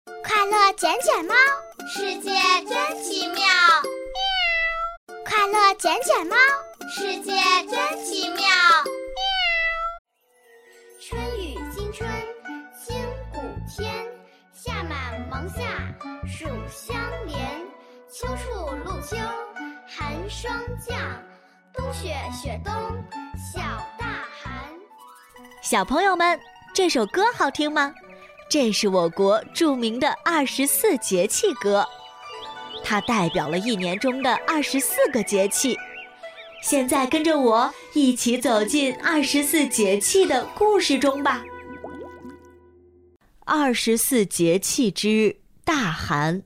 快乐捡捡猫， 世界真奇妙。 快乐捡捡猫， 世界真奇妙。 春雨惊春清谷天，夏满芒夏暑相连，秋处露秋寒霜降，冬雪雪冬小大寒。 小朋友们，这首歌好听吗？这是我国著名的24节气歌，它代表了一年中的24个节气。现在跟着我一起走进24节气的故事中吧。24节气之大寒。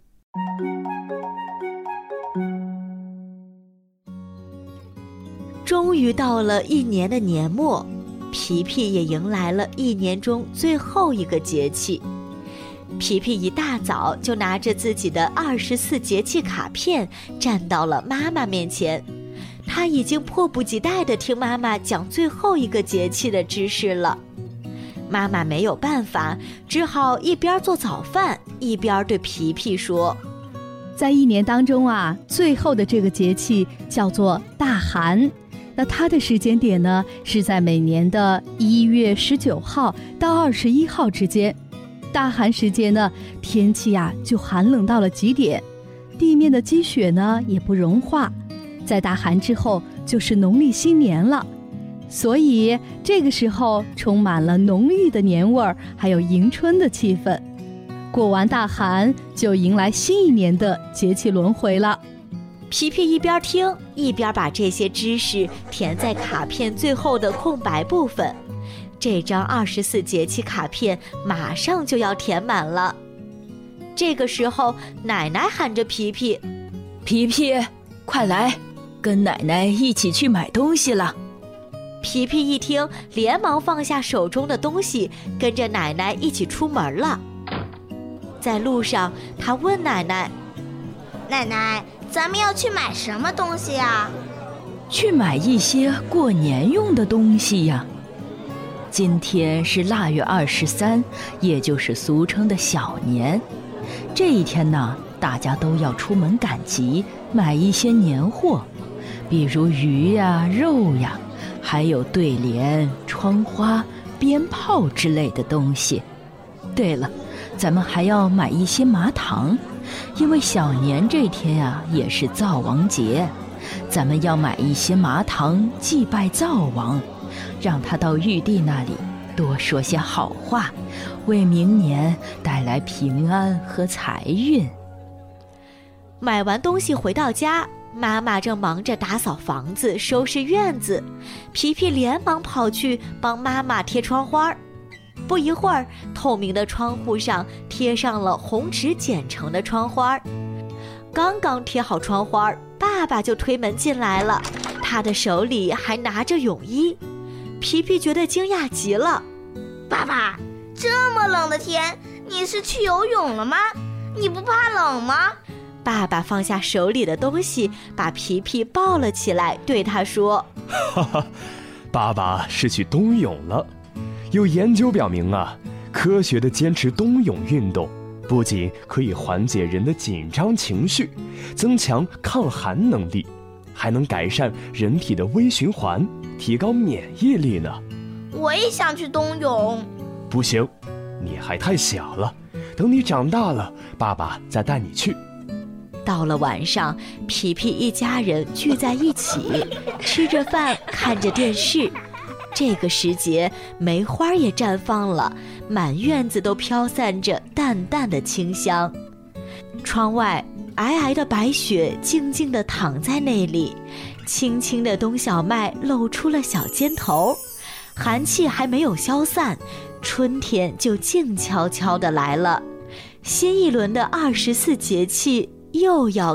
终于到了一年的年末，皮皮也迎来了一年中最后一个节气。皮皮一大早就拿着自己的24节气卡片站到了妈妈面前，他已经迫不及待地听妈妈讲最后一个节气的知识了。妈妈没有办法，只好一边做早饭一边对皮皮说， 在一年当中啊，最后的这个节气叫做大寒，那它的时间点呢，是在每年的1月19号到21号之间。大寒时节呢，天气啊就寒冷到了极点，地面的积雪呢也不融化。在大寒之后就是农历新年了，所以这个时候充满了浓郁的年味儿，还有迎春的气氛。过完大寒，就迎来新一年的节气轮回了。 皮皮一边听一边把这些知识填在卡片最后的空白部分，这张24节气卡片马上就要填满了。这个时候，奶奶喊着皮皮：“ 皮皮，快来，跟奶奶一起去买东西了。” 皮皮一听，连忙放下手中的东西，跟着奶奶一起出门了。在路上，他问奶奶：“ 奶奶，咱们要去买什么东西呀？”“ 去买一些过年用的东西呀。今天是腊月23，也就是俗称的小年。这一天呢，大家都要出门赶集，买一些年货，比如鱼呀、肉呀，还有对联、窗花、鞭炮之类的东西。对了，咱们还要买一些麻糖，因为小年这天呀，也是灶王节，咱们要买一些麻糖祭拜灶王，让他到玉帝那里多说些好话，为明年带来平安和财运。” 买完东西回到家，妈妈正忙着打扫房子、收拾院子，皮皮连忙跑去帮妈妈贴窗花。不一会儿，透明的窗户上贴上了红纸剪成的窗花。刚刚贴好窗花，爸爸就推门进来了，他的手里还拿着泳衣。皮皮觉得惊讶极了：“ 爸爸，这么冷的天，你是去游泳了吗？你不怕冷吗？” 爸爸放下手里的东西，把皮皮抱了起来，对他说：“ 哈哈，爸爸是去冬泳了。有研究表明啊，科学的坚持冬泳运动，不仅可以缓解人的紧张情绪，增强抗寒能力，还能改善人体的微循环，提高免疫力呢。” 我也想去冬泳。 不行，你还太小了，等你长大了，爸爸再带你去。 到了晚上，皮皮一家人聚在一起，吃着饭，看着电视。这个时节，梅花也绽放了，满院子都飘散着淡淡的清香。窗外皑皑的白雪静静地躺在那里，青青的冬小麦露出了小尖头，寒气还没有消散，春天就静悄悄地来了。新一轮的24节气又要